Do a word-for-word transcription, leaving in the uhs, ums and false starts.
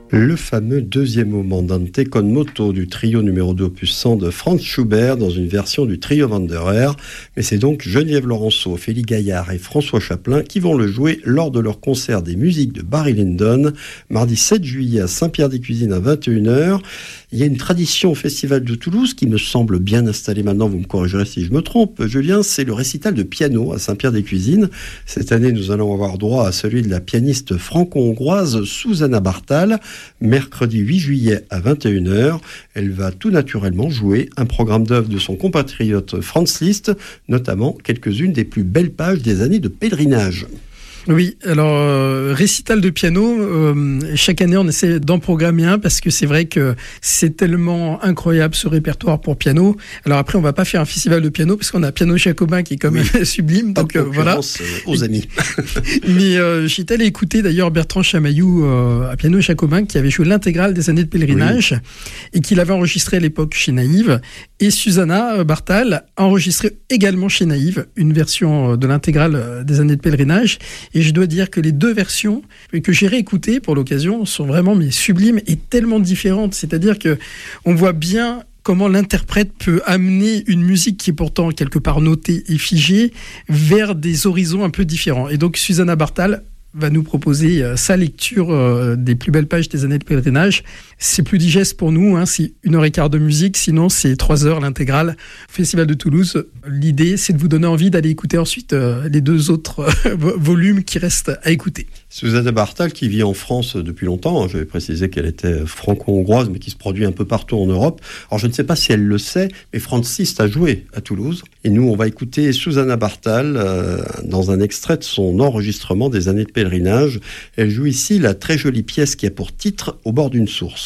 Le fameux deuxième moment d'Andante con moto du trio numéro deux opus cent de Franz Schubert dans une version du trio Wanderer. Mais c'est donc Geneviève Laurenceau, Ophélie Gaillard et François Chaplin qui vont le jouer lors de leur concert des musiques de Barry Lyndon, mardi sept juillet à Saint-Pierre-des-Cuisines à vingt et une heures. Il y a une tradition au Festival de Toulouse qui me semble bien installée maintenant, vous me corrigerez si je me trompe, Julien, c'est le récital de piano à Saint-Pierre-des-Cuisines. Cette année, nous allons avoir droit à celui de la pianiste franco-hongroise Zsuzsanna Bartal, mercredi huit juillet à vingt et une heures. Elle va tout naturellement jouer un programme d'œuvres de son compatriote Franz Liszt, notamment quelques-unes des plus belles pages des années de pèlerinage. Oui, alors euh, récital de piano, euh, chaque année on essaie d'en programmer un parce que c'est vrai que c'est tellement incroyable ce répertoire pour piano. Alors après on va pas faire un festival de piano parce qu'on a Piano Jacobin qui est quand même oui. sublime, donc euh, voilà. Euh, aux amis. Mais euh, j'étais allé écouter d'ailleurs Bertrand Chamaillou euh, à Piano Jacobin qui avait joué l'intégrale des années de pèlerinage oui. et qui l'avait enregistré à l'époque chez Naïve. Et Zsuzsanna Bartal a enregistré également chez Naïve une version de l'intégrale des années de pèlerinage. Et je dois dire que les deux versions que j'ai réécoutées pour l'occasion sont vraiment mais sublimes et tellement différentes. C'est-à-dire que on voit bien comment l'interprète peut amener une musique qui est pourtant quelque part notée et figée vers des horizons un peu différents. Et donc Zsuzsanna Bartal va nous proposer euh, sa lecture euh, des plus belles pages des années de pèlerinage. C'est plus digeste pour nous, hein, c'est une heure et quart de musique, sinon c'est trois heures l'intégrale. Festival de Toulouse, l'idée c'est de vous donner envie d'aller écouter ensuite euh, les deux autres euh, volumes qui restent à écouter. Zsuzsanna Bartal qui vit en France depuis longtemps, hein, j'avais précisé qu'elle était franco-hongroise mais qui se produit un peu partout en Europe. Alors je ne sais pas si elle le sait, mais Franz Liszt a joué à Toulouse. Et nous on va écouter Zsuzsanna Bartal euh, dans un extrait de son enregistrement des années de pèlerinage. Elle joue ici la très jolie pièce qui a pour titre « Au bord d'une source ».